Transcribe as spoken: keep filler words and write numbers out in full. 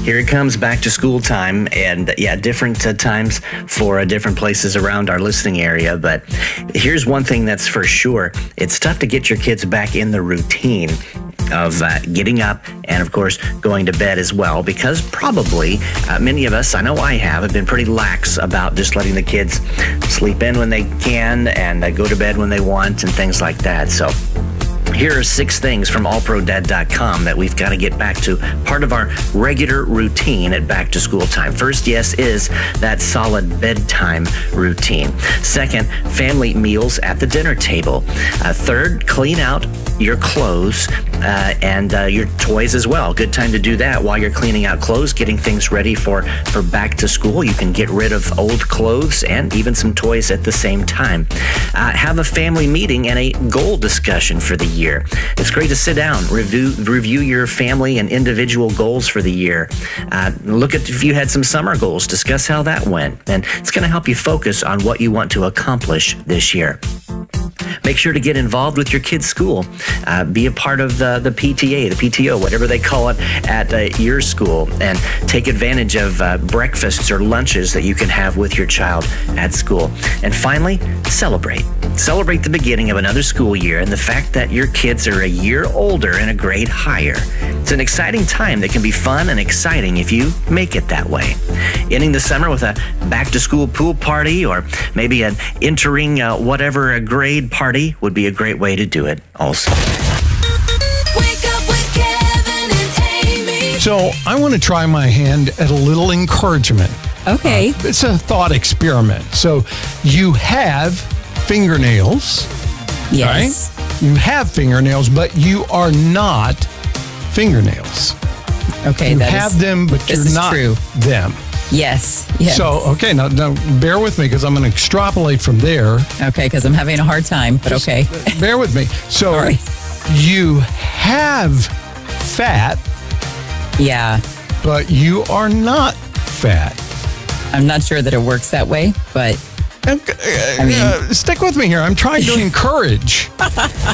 Here it comes, back to school time, and yeah, different uh, times for uh, different places around our listening area. But here's one thing that's for sure. It's tough to get your kids back in the routine of uh, getting up and, of course, going to bed as well, because probably uh, many of us, I know I have, have been pretty lax about just letting the kids sleep in when they can and uh, go to bed when they want and things like that. So here are six things from all pro dad dot com that we've got to get back to, part of our regular routine at back to school time. First, yes, is that solid bedtime routine. Second, family meals at the dinner table. Uh, third, clean out your clothes uh, and uh, your toys as well. Good time to do that while you're cleaning out clothes, getting things ready for, for back to school. You can get rid of old clothes and even some toys at the same time. Uh, have a family meeting and a goal discussion for the year. It's great to sit down, review review your family and individual goals for the year. Uh, look at if you had some summer goals, discuss how that went, and it's going to help you focus on what you want to accomplish this year. Make sure to get involved with your kids' school. Uh, be a part of the, the P T A, the P T O, whatever they call it at uh, your school, and take advantage of uh, breakfasts or lunches that you can have with your child at school. And finally, celebrate. Celebrate the beginning of another school year and the fact that your kids are a year older and a grade higher. It's an exciting time that can be fun and exciting if you make it that way. Ending the summer with a back-to-school pool party or maybe an entering uh, whatever a grade party would be a great way to do it also. Wake up with Kevin and Amy. So I want to try my hand at a little encouragement. Okay. Uh, it's a thought experiment. So you have fingernails. Yes. Right? You have fingernails, but you are not fingernails. Okay. You that have is, them, but this you're is not true. them. Yes. Yes. So, okay, now, now bear with me because I'm going to extrapolate from there. Okay, because I'm having a hard time, but Just okay. Bear with me. So, All right. you have fat, Yeah. but you are not fat. I'm not sure that it works that way, but And, uh, I mean- uh, stick with me here. I'm trying to encourage.